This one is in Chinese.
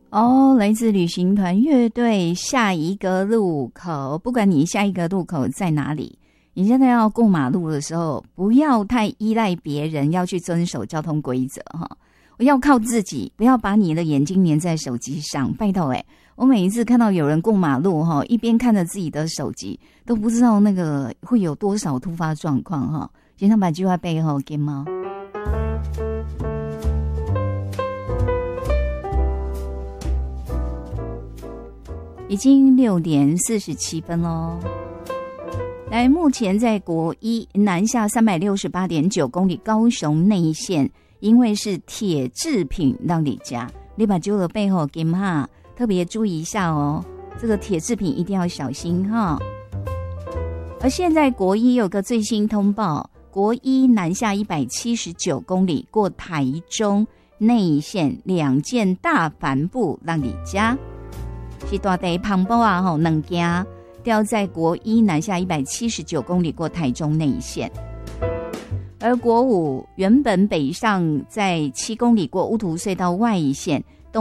哦，来自旅行团乐队下一个路口，不管你下一个路口在哪里，你现在要过马路的时候，不要太依赖别人，要去遵守交通规则哈。要靠自己，不要把你的眼睛粘在手机上。拜托我每一次看到有人过马路哈，一边看着自己的手机，都不知道那个会有多少突发状况哈。经常把句话背后给吗？已经6点47分咯。来，目前在国一南下368.9公里高雄内线，因为是铁制品让你加，你把揪了背后给哈，特别注意一下哦，这个铁制品一定要小心哈。而现在国一有个最新通报，国一南下179公里过台中内线2件大帆布让你加。是大地磅礴啊吼，2件掉在国一南下179公里过台中内线，而国五原本北上在7公里过乌涂隧道外线，